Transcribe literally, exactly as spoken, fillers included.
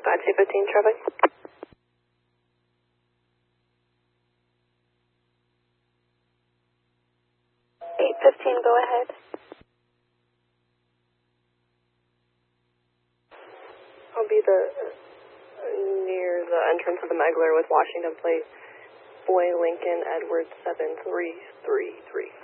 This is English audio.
five two fifteen traffic. eight fifteen, go ahead. I'll be the near the entrance of the Megler with Washington Plate, Boy Lincoln Edwards seven three three three.